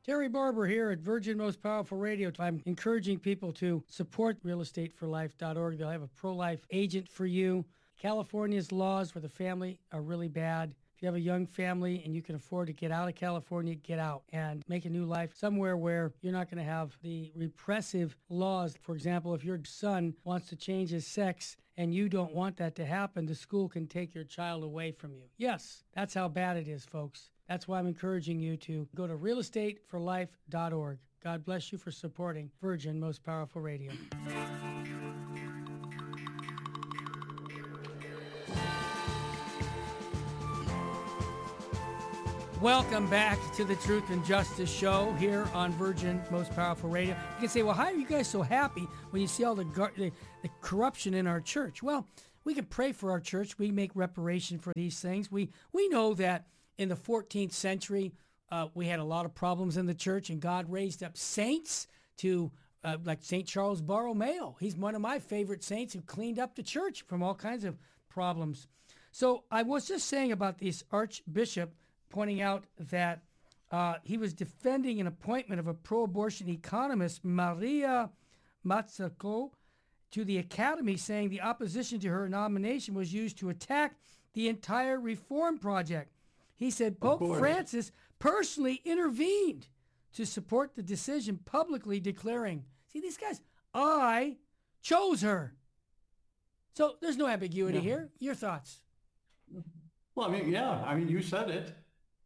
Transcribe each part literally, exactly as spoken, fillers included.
Terry Barber here at Virgin Most Powerful Radio. I'm encouraging people to support real estate for life dot org. They'll have a pro-life agent for you. California's laws for the family are really bad. If you have a young family and you can afford to get out of California, get out and make a new life somewhere where you're not going to have the repressive laws. For example, if your son wants to change his sex and you don't want that to happen, the school can take your child away from you. Yes, that's how bad it is, folks. That's why I'm encouraging you to go to real estate for life dot org. God bless you for supporting Virgin Most Powerful Radio. Welcome back to the Truth and Justice Show here on Virgin Most Powerful Radio. You can say, well, how are you guys so happy when you see all the, gar- the, the corruption in our church? Well, we can pray for our church. We make reparation for these things. We we know that in the fourteenth century, uh, we had a lot of problems in the church, and God raised up saints to, uh, like Saint Charles Borromeo. He's one of my favorite saints who cleaned up the church from all kinds of problems. So I was just saying about this archbishop pointing out that uh, he was defending an appointment of a pro-abortion economist, Maria Mazzucato, to the academy, saying the opposition to her nomination was used to attack the entire reform project. He said Pope Francis personally intervened to support the decision, publicly declaring, see these guys, I chose her. So there's no ambiguity yeah. here. Your thoughts? Well, I mean, yeah, I mean, you said it.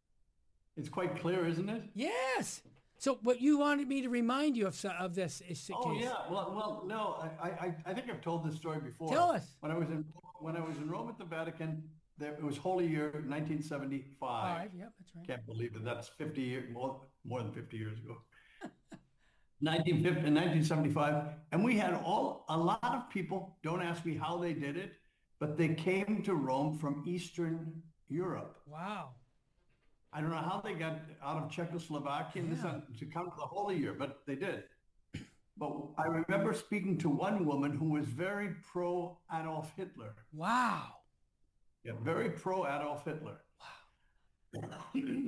It's quite clear, isn't it? Yes. So what you wanted me to remind you of of this is oh case. yeah. Well, well, no. I, I, I think I've told this story before. Tell us. When I was in when I was in Rome at the Vatican, there, it was Holy Year nineteen seventy-five. Five. Yep, that's right. Can't believe it. That's fifty years more more than fifty years ago. nineteen fifty, nineteen seventy-five, and we had all a lot of people. Don't ask me how they did it, but they came to Rome from Eastern Europe. Wow. I don't know how they got out of Czechoslovakia yeah. this, to come to the Holy Year, but they did. But I remember speaking to one woman who was very pro Adolf Hitler. Wow. Yeah, very pro Adolf Hitler. Wow.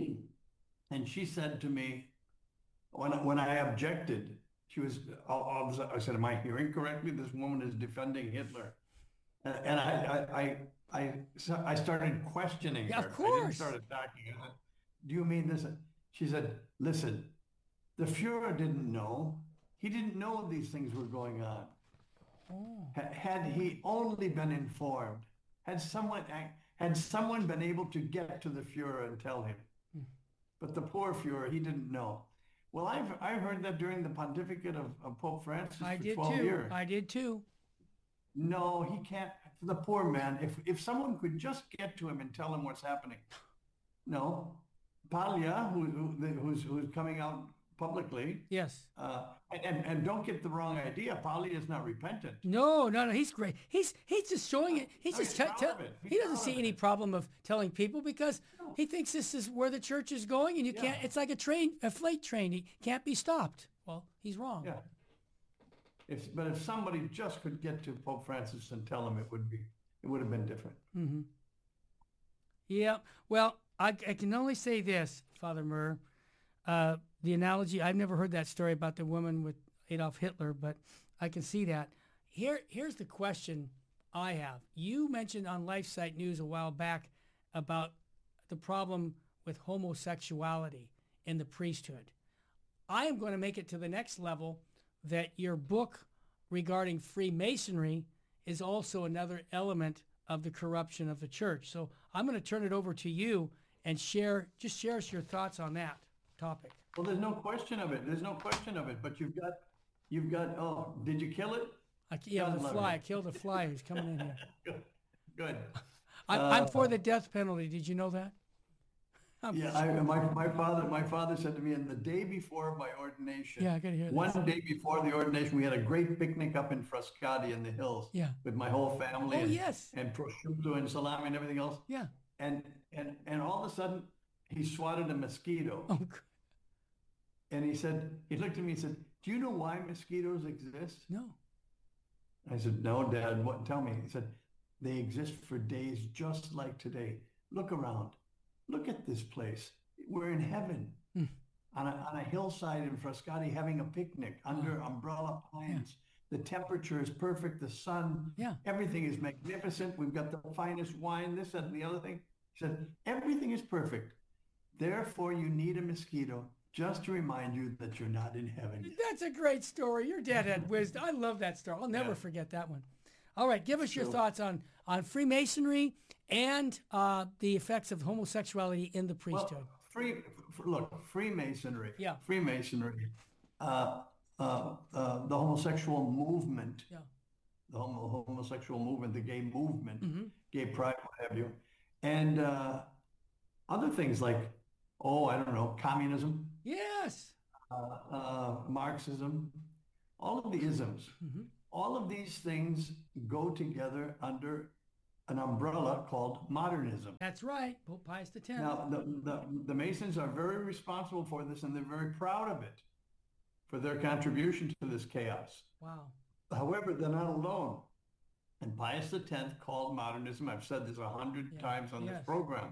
And she said to me, when, when I objected, she was, all of a sudden, I said, am I hearing correctly? This woman is defending Hitler. And, and I, I, I, I, I started questioning yeah, her. Of course. I didn't start attacking her. Do you mean this? She said, listen, the Fuhrer didn't know. He didn't know these things were going on. Oh. Had he only been informed, had someone had someone been able to get to the Fuhrer and tell him. Hmm. But the poor Fuhrer, he didn't know. Well, I've I heard that during the pontificate of, of Pope Francis I for did twelve too. years. I did too. No, he can't. For the poor man, if if someone could just get to him and tell him what's happening. No. Paglia, who, who, who's who's coming out publicly. Yes. Uh, and, and don't get the wrong idea. Paglia is not repentant. No, no, no. He's great. He's he's just showing it. He's no, just he's t- tell, he doesn't see any problem of telling people because no. he thinks this is where the church is going, and you yeah. can't. It's like a train, a freight train. He can't be stopped. Well, he's wrong. Yeah. If but if somebody just could get to Pope Francis and tell him, it would be it would have been different. Mm-hmm. Yeah. Well. I, I can only say this, Father Murr. Uh, the analogy, I've never heard that story about the woman with Adolf Hitler, but I can see that. Here, Here's the question I have. You mentioned on LifeSite News a while back about the problem with homosexuality in the priesthood. I am going to make it to the next level that your book regarding Freemasonry is also another element of the corruption of the church. So I'm going to turn it over to you and share, just share us your thoughts on that topic. Well, there's no question of it. There's no question of it. But you've got, you've got. Oh, did you kill it? I, yeah, God the fly. You. I killed a fly who's coming in here. Good. Good. I'm, uh, I'm for the death penalty. Did you know that? I'm yeah, I, my my father my father said to me, in the day before my ordination. Yeah, I got to hear One day before the ordination, we had a great picnic up in Frascati in the hills. Yeah. With my whole family. Oh and, yes. And prosciutto and salami and everything else. Yeah. And and and all of a sudden, he swatted a mosquito. Oh, God. And he said, he looked at me and said, do you know why mosquitoes exist? No. I said, no, Dad, what? Tell me. He said, they exist for days just like today. Look around. Look at this place. We're in heaven. Mm. on a, on a hillside in Frascati having a picnic under umbrella pines. The temperature is perfect. The sun, Yeah. everything is magnificent. We've got the finest wine, this and the other thing. He said, everything is perfect. Therefore, you need a mosquito just to remind you that you're not in heaven yet. That's a great story. Your dad had wisdom. I love that story. I'll never Yeah. forget that one. All right, give us your So- thoughts on, on Freemasonry and uh, the effects of homosexuality in the priesthood. Well, free, f- look, Freemasonry. Yeah. Freemasonry. Uh, uh, uh, the homosexual movement. Yeah. The homo- homosexual movement, the gay movement, Mm-hmm. gay pride, what have you, and uh, other things like, oh, I don't know, communism, Yes. uh, uh, Marxism, all of the isms. Mm-hmm. All of these things go together under an umbrella called modernism. That's right. Pope Pius the tenth. Now, the, the, the Masons are very responsible for this, and they're very proud of it, for their contribution to this chaos. Wow. However, they're not alone. And Pius the tenth called modernism, I've said this a hundred Yeah. times on Yes. this program,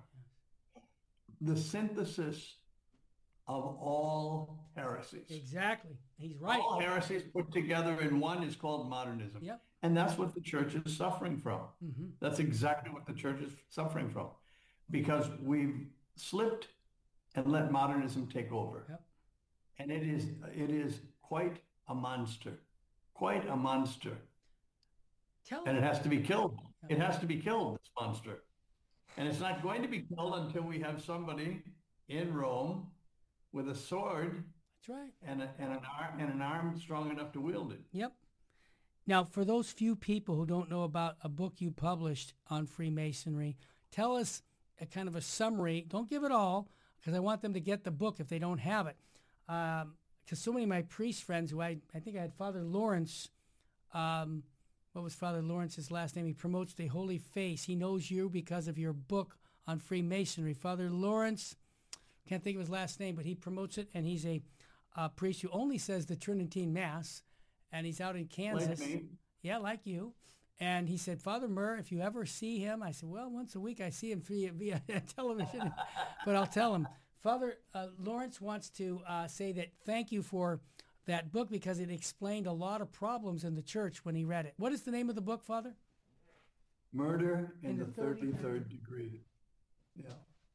the synthesis of all heresies. Exactly. He's right. All heresies put together in one is called modernism. Yep. And that's what the church is suffering from. Mm-hmm. That's exactly what the church is suffering from. Because we've slipped and let modernism take over. Yep. And it is it is quite a monster. Quite a monster. Tell And it us. has to be killed. It has to be killed, this monster. And it's not going to be killed until we have somebody in Rome with a sword That's right. and, a, and, an, arm, and an arm strong enough to wield it. Yep. Now, for those few people who don't know about a book you published on Freemasonry, tell us a kind of a summary. Don't give it all, because I want them to get the book if they don't have it. Because so many of my priest friends, who I, I think I had Father Lawrence, um, what was Father Lawrence's last name? He promotes the Holy Face. He knows you because of your book on Freemasonry. Father Lawrence, can't think of his last name, but he promotes it, and he's a uh, priest who only says the Tridentine Mass, and he's out in Kansas. Like me. Yeah, like you. And he said, Father Murr, if you ever see him, I said, well, once a week I see him via, via television, but I'll tell him. Father uh, Lawrence wants to uh, say that thank you for that book because it explained a lot of problems in the church when he read it. What is the name of the book, Father? Murder in, In the the thirty-third degree. Yeah.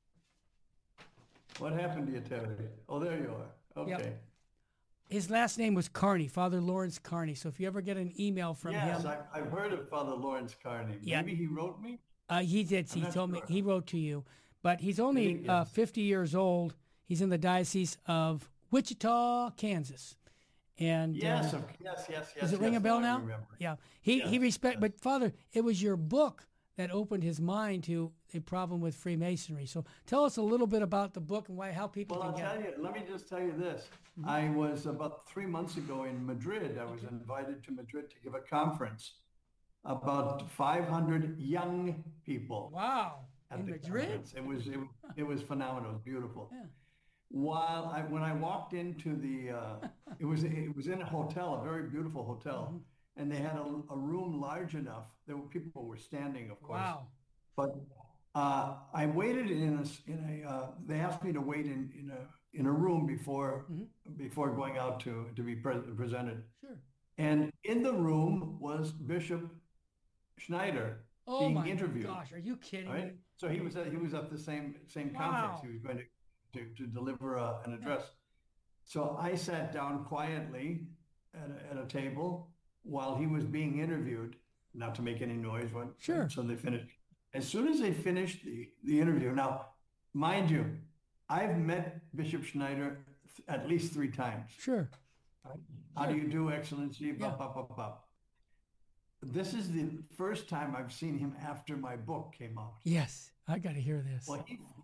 What happened to you, Terry? Oh, there you are. Okay. Yep. His last name was Carney, Father Lawrence Carney. So if you ever get an email from Yes, him, I've, I've heard of Father Lawrence Carney. Yeah. Maybe he wrote me? uh, he did. I'm He not told me sure. he wrote to you, but he's only think, uh, yes. fifty years old. He's in the Diocese of Wichita, Kansas, and Yes, uh, of, yes, yes, yes. does it yes, ring a bell I now? remember. Yeah, he he Yes, respect. yes. But Father, it was your book that opened his mind to a problem with Freemasonry. So tell us a little bit about the book and why how people Well, can I'll get tell it. you, let me just tell you this. I was about three months ago in Madrid. I was invited to Madrid to give a conference. About five hundred young people Wow, at in the Madrid. conference. It was, it, was- it was phenomenal. It was beautiful. Yeah. While I, when I walked into the, uh, it was, it was in a hotel, a very beautiful hotel, Mm-hmm. and they had a, a room large enough. There were people were standing, of course. Wow. But uh, I waited in a, s- in a uh, they asked me to wait in, in a in a room before before going out to to be pre- presented. Sure. And in the room was Bishop Schneider Oh being my interviewed. gosh, are you kidding Right? me? So he was at, he was at the same same conference. Wow. He was going to to, to deliver a, an address. So I sat down quietly at a, at a table while he was being interviewed, not to make any noise. When, Sure. So they finished. As soon as they finished the, the interview, now, mind you, I've met Bishop Schneider th- at least three times. Sure. How do you do, Excellency? Yeah. Bop, bop, bop, bop. This is the first time I've seen him after my book came out. Yes, I got to hear this. Well, he,